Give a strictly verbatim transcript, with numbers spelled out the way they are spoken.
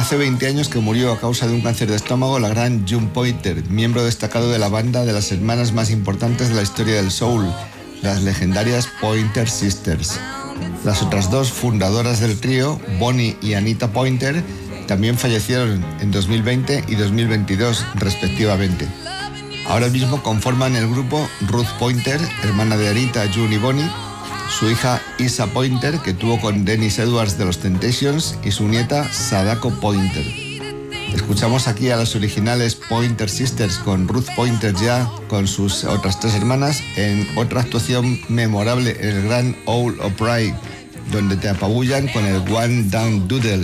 Hace veinte años que murió a causa de un cáncer de estómago la gran June Pointer, miembro destacado de la banda de las hermanas más importantes de la historia del soul, las legendarias Pointer Sisters. Las otras dos fundadoras del trío, Bonnie y Anita Pointer, también fallecieron en dos mil veinte y dos mil veintidós, respectivamente. Ahora mismo conforman el grupo Ruth Pointer, hermana de Anita, June y Bonnie, su hija Isa Pointer, que tuvo con Dennis Edwards de los Temptations, y su nieta Sadako Pointer. Escuchamos aquí a las originales Pointer Sisters con Ruth Pointer ya con sus otras tres hermanas en otra actuación memorable en el Grand Ole Opry, donde te apabullan con el One Down Doodle.